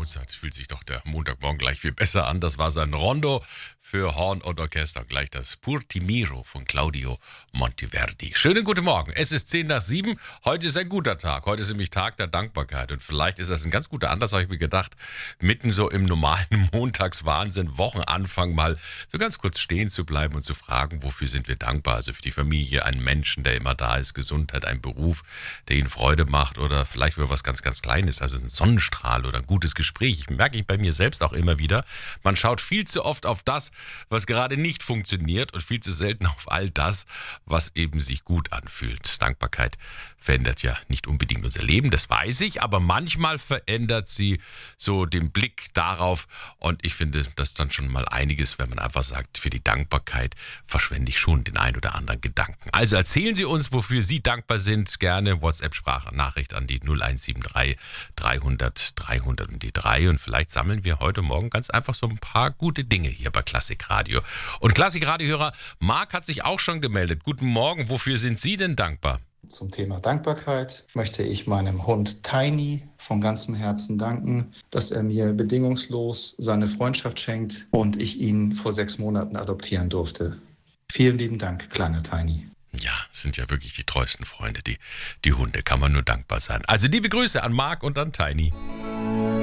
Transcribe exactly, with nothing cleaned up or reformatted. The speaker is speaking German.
Mozart fühlt sich doch der Montagmorgen gleich viel besser an. Das war sein Rondo für Horn und Orchester. Gleich das Pur Timiro von Claudio Monteverdi. Schönen guten Morgen. Es ist zehn nach sieben. Heute ist ein guter Tag. Heute ist nämlich Tag der Dankbarkeit. Und vielleicht ist das ein ganz guter Anlass, habe ich mir gedacht, mitten so im normalen Montagswahnsinn, Wochenanfang mal so ganz kurz stehen zu bleiben und zu fragen, wofür sind wir dankbar? Also für die Familie, einen Menschen, der immer da ist, Gesundheit, ein Beruf, der ihnen Freude macht oder vielleicht für was ganz, ganz Kleines, also ein Sonnenstrahl oder ein gutes Gespräch. Ich merke ich bei mir selbst auch immer wieder, man schaut viel zu oft auf das, was gerade nicht funktioniert und viel zu selten auf all das, was eben sich gut anfühlt. Dankbarkeit verändert ja nicht unbedingt unser Leben, das weiß ich, aber manchmal verändert sie so den Blick darauf und ich finde das dann schon mal einiges, wenn man einfach sagt, für die Dankbarkeit verschwende ich schon den ein oder anderen Gedanken. Also erzählen Sie uns, wofür Sie dankbar sind, gerne WhatsApp-Sprachnachricht an die null eins sieben drei dreihundert dreihundert und die drei und vielleicht sammeln wir heute Morgen ganz einfach so ein paar gute Dinge hier bei Klassikradio. Und Klassikradio-Hörer Marc hat sich auch schon gemeldet. Guten Morgen, wofür sind Sie denn dankbar? Zum Thema Dankbarkeit möchte ich meinem Hund Tiny von ganzem Herzen danken, dass er mir bedingungslos seine Freundschaft schenkt und ich ihn vor sechs Monaten adoptieren durfte. Vielen lieben Dank, kleiner Tiny. Ja, es sind ja wirklich die treuesten Freunde, die, die Hunde, kann man nur dankbar sein. Also liebe Grüße an Marc und an Tiny.